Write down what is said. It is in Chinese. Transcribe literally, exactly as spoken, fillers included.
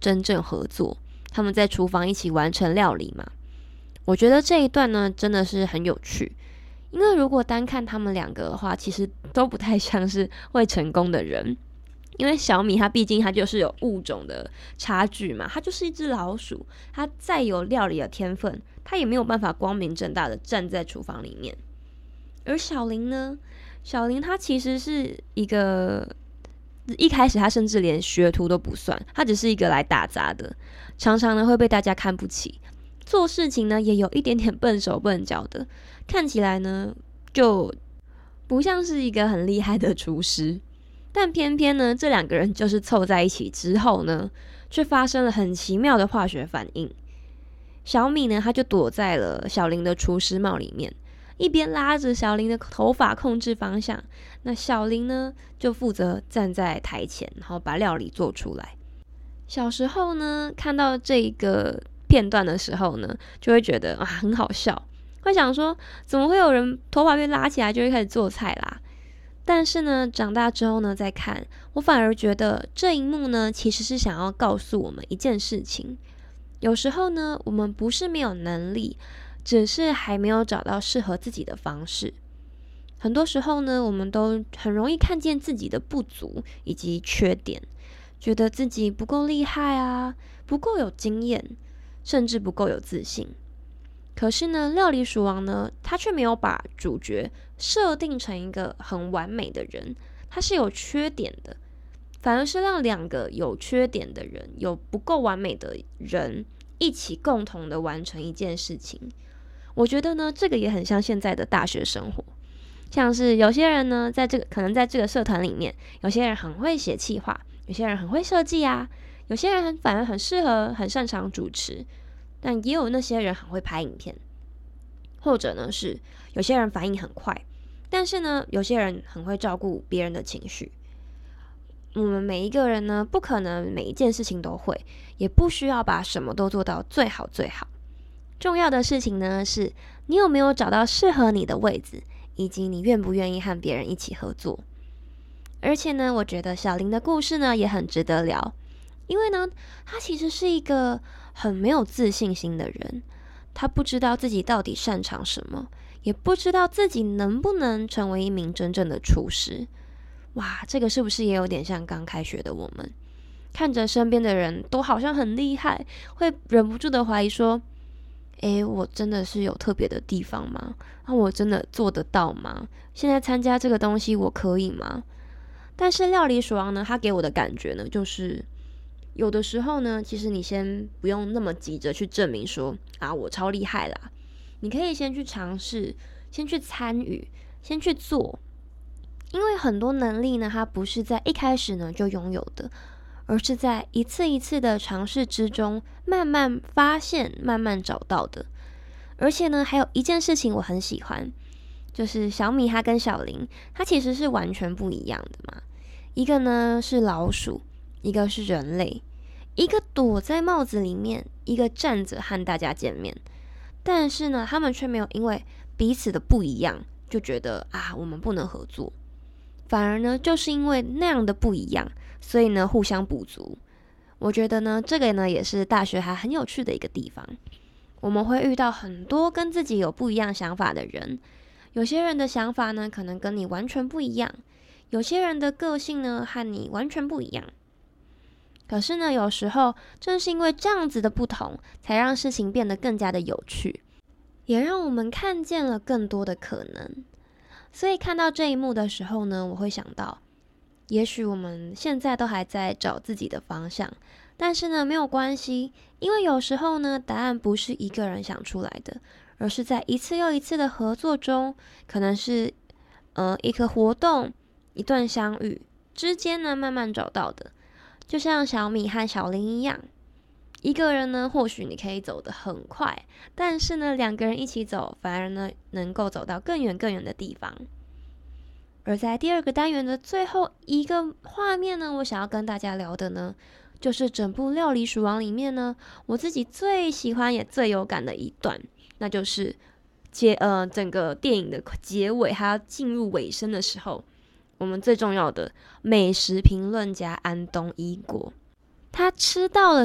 真正合作，他们在厨房一起完成料理嘛。我觉得这一段呢真的是很有趣，因为如果单看他们两个的话，其实都不太像是会成功的人。因为小米它毕竟它就是有物种的差距嘛，它就是一只老鼠，它再有料理的天分，它也没有办法光明正大的站在厨房里面。而小林呢，小林他其实是一个一开始他甚至连学徒都不算，他只是一个来打杂的，常常呢会被大家看不起，做事情呢也有一点点笨手笨脚的，看起来呢就不像是一个很厉害的厨师。但偏偏呢这两个人就是凑在一起之后呢，却发生了很奇妙的化学反应。小米呢他就躲在了小林的厨师帽里面，一边拉着小林的头发控制方向，那小林呢就负责站在台前，然后把料理做出来。小时候呢看到这个片段的时候呢，就会觉得啊很好笑，会想说怎么会有人头发被拉起来就会开始做菜啦。但是呢长大之后呢再看，我反而觉得这一幕呢其实是想要告诉我们一件事情，有时候呢我们不是没有能力，只是还没有找到适合自己的方式。很多时候呢我们都很容易看见自己的不足以及缺点，觉得自己不够厉害啊，不够有经验，甚至不够有自信。可是呢料理鼠王呢他却没有把主角设定成一个很完美的人，他是有缺点的，反而是让两个有缺点的人，有不够完美的人一起共同的完成一件事情。我觉得呢这个也很像现在的大学生活，像是有些人呢在这个可能在这个社团里面，有些人很会写企划，有些人很会设计啊，有些人反而很适合很擅长主持，但也有那些人很会拍影片，或者呢是有些人反应很快，但是呢有些人很会照顾别人的情绪。我们每一个人呢不可能每一件事情都会，也不需要把什么都做到最好最好。重要的事情呢是你有没有找到适合你的位置，以及你愿不愿意和别人一起合作。而且呢我觉得小林的故事呢也很值得聊，因为呢他其实是一个很没有自信心的人，他不知道自己到底擅长什么，也不知道自己能不能成为一名真正的厨师。哇，这个是不是也有点像刚开学的我们，看着身边的人都好像很厉害，会忍不住的怀疑说，诶，我真的是有特别的地方吗？那、啊、我真的做得到吗？现在参加这个东西我可以吗？但是料理鼠王呢，他给我的感觉呢，就是有的时候呢，其实你先不用那么急着去证明说啊我超厉害啦，你可以先去尝试，先去参与，先去做。因为很多能力呢，它不是在一开始呢就拥有的，而是在一次一次的尝试之中慢慢发现，慢慢找到的。而且呢还有一件事情我很喜欢，就是小米它跟小林它其实是完全不一样的嘛。一个呢是老鼠，一个是人类，一个躲在帽子里面，一个站着和大家见面。但是呢他们却没有因为彼此的不一样就觉得啊我们不能合作，反而呢就是因为那样的不一样，所以呢互相补足。我觉得呢这个呢也是大学还很有趣的一个地方，我们会遇到很多跟自己有不一样想法的人，有些人的想法呢可能跟你完全不一样，有些人的个性呢和你完全不一样。可是呢有时候正是因为这样子的不同，才让事情变得更加的有趣，也让我们看见了更多的可能。所以看到这一幕的时候呢，我会想到也许我们现在都还在找自己的方向，但是呢没有关系，因为有时候呢答案不是一个人想出来的，而是在一次又一次的合作中，可能是呃一个活动，一段相遇之间呢慢慢找到的。就像小米和小林一样，一个人呢或许你可以走得很快，但是呢两个人一起走，反而呢能够走到更远更远的地方。而在第二个单元的最后一个画面呢，我想要跟大家聊的呢，就是整部料理鼠王里面呢，我自己最喜欢也最有感的一段，那就是结呃整个电影的结尾还要进入尾声的时候，我们最重要的美食评论家安东伊果，他吃到了